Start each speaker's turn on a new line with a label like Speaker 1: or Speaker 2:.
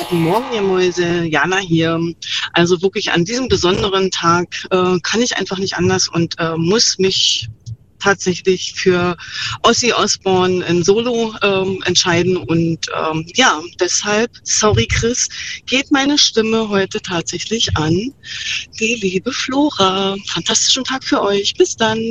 Speaker 1: Guten Morgen, ihr Mäuse. Jana hier. Also wirklich an diesem besonderen Tag kann ich einfach nicht anders und muss mich tatsächlich für Ozzy Osbourne in Solo entscheiden. Und ja, deshalb, sorry Chris, geht meine Stimme heute tatsächlich an die liebe Flora. Fantastischen Tag für euch. Bis dann.